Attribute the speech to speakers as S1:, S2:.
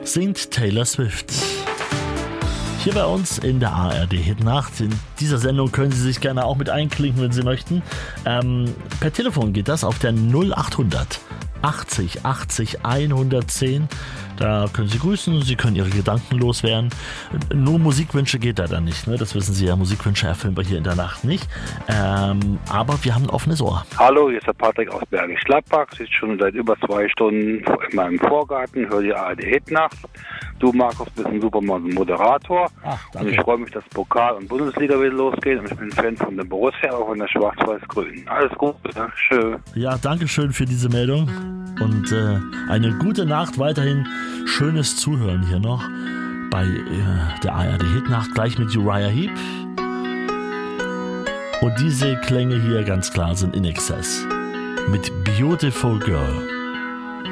S1: singt Taylor Swift. Hier bei uns in der ARD Hitnacht. In dieser Sendung können Sie sich gerne auch mit einklinken, wenn Sie möchten. Per Telefon geht das auf der 0800 80 80 110. Da können Sie grüßen, Sie können Ihre Gedanken loswerden. Nur Musikwünsche geht da dann nicht, ne? Das wissen Sie ja, Musikwünsche erfüllen wir hier in der Nacht nicht. Aber wir haben ein offenes Ohr.
S2: Hallo, hier ist der Patrick aus Bergisch Gladbach. Sitze schon seit über 2 Stunden in meinem Vorgarten, höre die ARD Hitnacht. Du, Markus, bist ein super Moderator.
S1: Ach, danke.
S2: Und ich freue mich, dass Pokal- und Bundesliga wieder losgeht. Und ich bin Fan von der Borussia, auch von der Schwarz-Weiß-Grün. Alles Gute, ne? Schön.
S1: Ja, danke schön für diese Meldung. Und eine gute Nacht weiterhin. Schönes Zuhören hier noch bei der ARD Hitnacht, gleich mit Uriah Heep. Und diese Klänge hier ganz klar sind In Excess mit Beautiful Girl.